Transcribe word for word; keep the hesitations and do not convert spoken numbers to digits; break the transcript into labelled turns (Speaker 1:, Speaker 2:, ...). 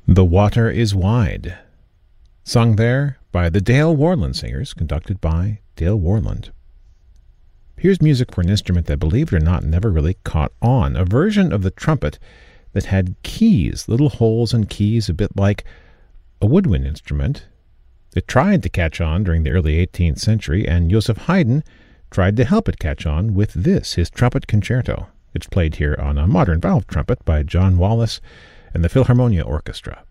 Speaker 1: The Water is Wide, sung there by the Dale Worland Singers, conducted by Dale Worland. Here's music for an instrument that, believe it or not, never really caught on, a version of the trumpet that had keys, little holes and keys, a bit like a woodwind instrument. It tried to catch on during the early eighteenth century, and Joseph Haydn tried to help it catch on with this, his trumpet concerto. It's played here on a modern valve trumpet by John Wallis and the Philharmonia Orchestra.